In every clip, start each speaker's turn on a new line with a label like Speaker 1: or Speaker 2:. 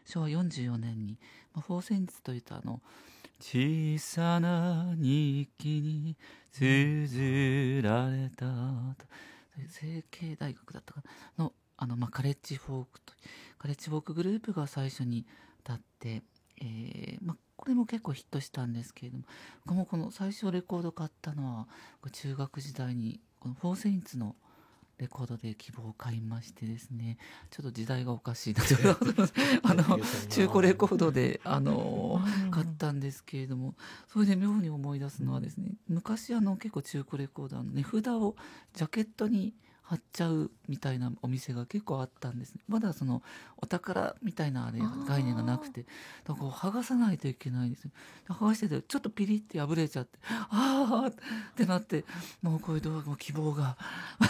Speaker 1: 昭和44年に、フォーセンツというと小さな日記に綴られたと、成蹊大学だったかなの、カレッジフォークグループが最初に歌って、これも結構ヒットしたんですけれども、僕もこの最初レコード買ったのは中学時代にこのフォーセインツのレコードで希望を買いましてですね、ちょっと時代がおかしいなと中古レコードで買ったんですけれども、それで妙に思い出すのはですね、昔結構中古レコード値札をジャケットに貼っちゃうみたいなお店が結構あったんですね。まだそのお宝みたいな概念がなくて、だから剥がさないといけないんですよ。剥がしててちょっとピリって破れちゃって、あーってなって、もうこういうもう希望が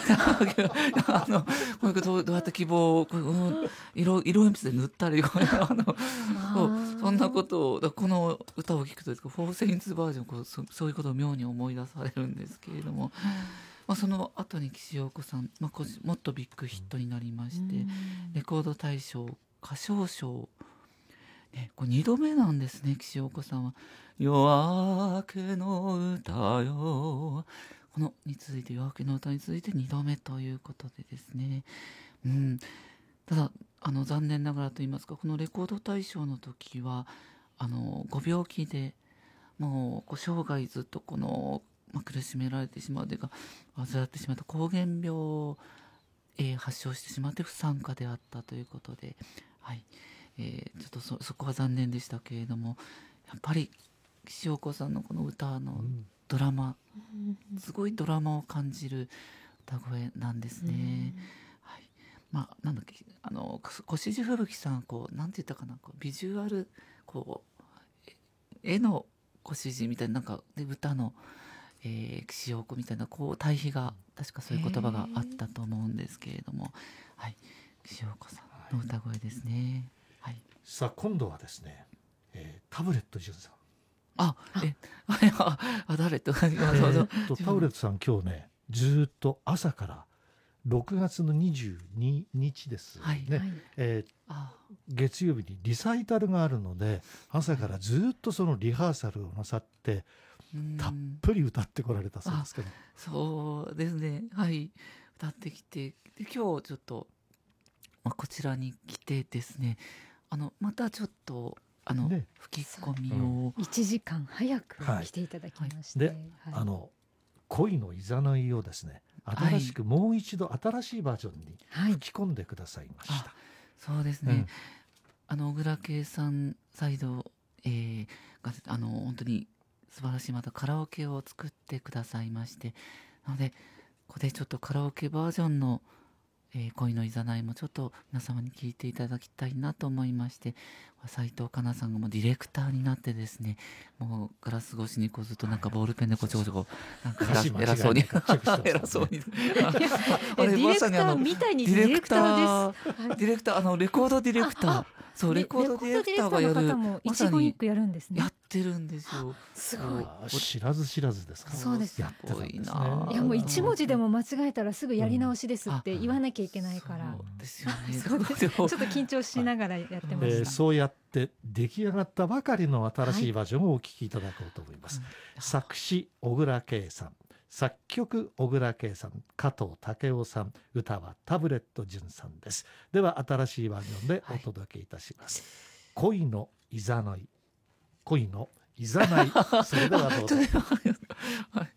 Speaker 1: これどうやって希望を色鉛筆で塗ったりそんなことを、この歌を聴くとですか、フォーセインツバージョンそういうことを妙に思い出されるんですけれども、その後に岸洋子さん、もっとビッグヒットになりまして、レコード大賞歌唱賞、これ2度目なんですね。岸洋子さんは夜明けの歌よ、このに続いて夜明けの歌に続いて2度目ということでですね、ただ残念ながらと言いますか、このレコード大賞の時はご病気でもう生涯ずっと苦しめられてしまうというか、患ってしまった膠原病を、発症してしまって不参加であったということで、ちょっとそこは残念でしたけれども、やっぱり岸洋子さんのこの歌のドラマ、すごいドラマを感じる歌声なんですね。なんだっけ、越路吹雪さん、なんて言ったかな、ビジュアル絵のご主人みたいな、で歌の、岸洋子みたいな対比が、確かそういう言葉があったと思うんですけれども、岸洋子さんの歌声ですね。
Speaker 2: さあ今度はですね、タブレット純さん。
Speaker 1: 誰と
Speaker 2: タブレットさん今日ね、ずっと朝から6月の22日ですね、月曜日にリサイタルがあるので、朝からずっとそのリハーサルをなさってたっぷり歌ってこられたそうですけど。
Speaker 1: そうですね、歌ってきて、で今日ちょっと、こちらに来てですね、またちょっと吹き込みを、
Speaker 3: 1時間早く来ていただきまして、
Speaker 2: で恋のいざないをですね、新しくもう一度新しいバージョンに吹き込んでくださいました。
Speaker 1: そうですね、小倉圭さんサイド、が本当に素晴らしいまたカラオケを作ってくださいまして、なのでここでちょっとカラオケバージョンの、恋のいざないもちょっと皆様に聞いていただきたいなと思いまして、斉藤香奈さんがもうディレクターになってですね、もうガラス越しにずっとボールペンでちょこちょこ偉そうに偉そうに
Speaker 3: ディレクターみたいにディレクターです。
Speaker 1: ディレクターレコードディレクター、そうレコードディレクターがやる、
Speaker 3: まさにやるんですね。
Speaker 1: やってるんですよ。
Speaker 3: すごい。
Speaker 2: 知らず知らずですから。
Speaker 3: そうです。
Speaker 2: やってたんですね。
Speaker 3: いやもう一文字でも間違えたらすぐやり直しですって言わなきゃいけないから。
Speaker 1: そうですよね。
Speaker 3: ちょっと緊張しながらやってました。
Speaker 2: そうやって出来上がったばかりの新しいバージョンをお聴きいただこうと思います。作詞小倉圭さん、作曲小倉圭さん、加藤武雄さん、歌はタブレット純さんです。では新しいバージョンでお届けいたします。恋のいざない、恋のいざないそれではどうぞ。